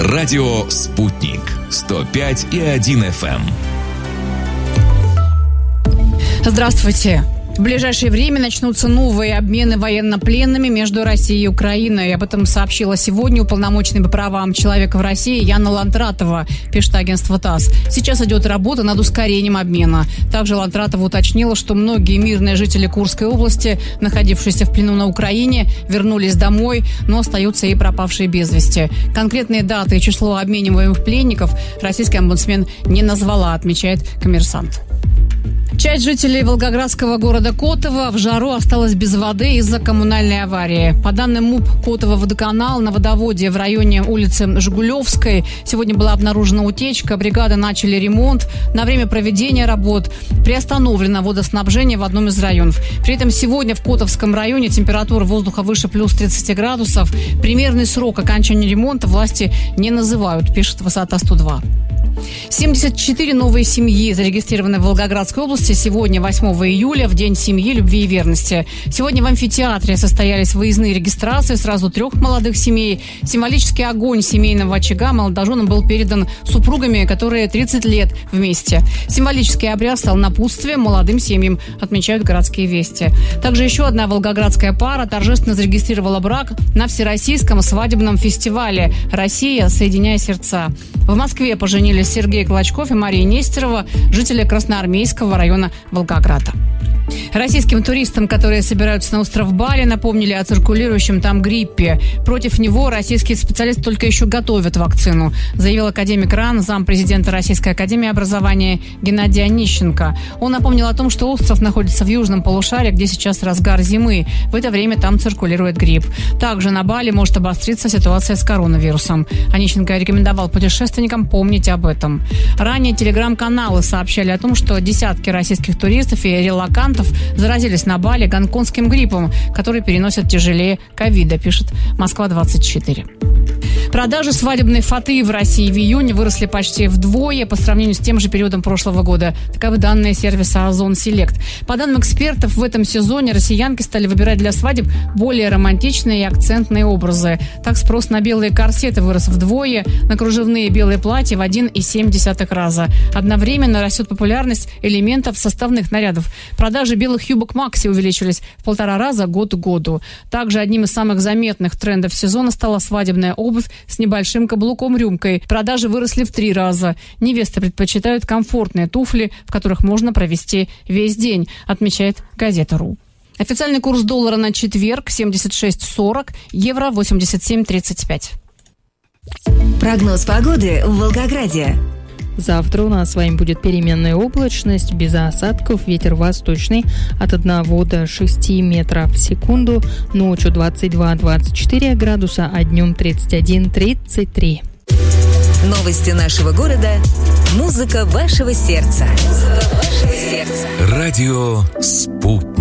Радио «Спутник» 105,1 FM. Здравствуйте. В ближайшее время начнутся новые обмены военнопленными между Россией и Украиной. Об этом сообщила сегодня уполномоченный по правам человека в России Яна Лантратова, пишет агентство ТАСС. Сейчас идет работа над ускорением обмена. Также Лантратова уточнила, что многие мирные жители Курской области, находившиеся в плену на Украине, вернулись домой, но остаются и пропавшие без вести. Конкретные даты и число обмениваемых пленников российский омбудсмен не назвала, отмечает «Коммерсант». Часть жителей волгоградского города Котово в жару осталась без воды из-за коммунальной аварии. По данным МУП Котово-водоканал, на водоводе в районе улицы Жигулевской сегодня была обнаружена утечка. Бригады начали ремонт. На время проведения работ приостановлено водоснабжение в одном из районов. При этом сегодня в Котовском районе температура воздуха выше плюс 30 градусов. Примерный срок окончания ремонта власти не называют, пишет Высота 102. 74 новые семьи зарегистрированы в Волгоградской области сегодня, 8 июля, в День семьи, любви и верности. Сегодня в амфитеатре состоялись выездные регистрации сразу 3 молодых семей. Символический огонь семейного очага молодоженам был передан супругами, которые 30 лет вместе. Символический обряд стал напутствием молодым семьям, отмечают городские вести. Также еще одна волгоградская пара торжественно зарегистрировала брак на Всероссийском свадебном фестивале «Россия. Соединяя сердца». В Москве поженились Сергей Клочков и Мария Нестерова, жители Красноармейского района Волгограда. Российским туристам, которые собираются на остров Бали, напомнили о циркулирующем там гриппе. Против него российские специалисты только еще готовят вакцину, заявил академик РАН, зампрезидента Российской академии образования Геннадий Онищенко. Он напомнил о том, что остров находится в южном полушарии, где сейчас разгар зимы. В это время там циркулирует грипп. Также на Бали может обостриться ситуация с коронавирусом. Онищенко рекомендовал путешественникам помнить об этом. Ранее телеграм-каналы сообщали о том, что десятки российских туристов и релокантов заразились на Бали гонконгским гриппом, который переносят тяжелее ковида, пишет Москва-24. Продажи свадебной фаты в России в июне выросли почти вдвое по сравнению с тем же периодом прошлого года. Таковы данные сервиса Озон Селект. По данным экспертов, в этом сезоне россиянки стали выбирать для свадеб более романтичные и акцентные образы. Так спрос на белые корсеты вырос вдвое, на кружевные белые платья в 1,7 раза. Одновременно растет популярность элементов составных нарядов. Продажи белых юбок Макси увеличились в 1,5 раза год к году. Также одним из самых заметных трендов сезона стала свадебная обувь с небольшим каблуком-рюмкой. Продажи выросли в 3 раза. Невесты предпочитают комфортные туфли, в которых можно провести весь день, отмечает газета.ру. Официальный курс доллара на четверг 76.40, евро 87.35. Прогноз погоды в Волгограде. Завтра у нас с вами будет переменная облачность, без осадков, ветер восточный от 1 до 6 метров в секунду, ночью 22-24 градуса, а днем 31-33. Новости нашего города, музыка вашего сердца. Радио «Спутник».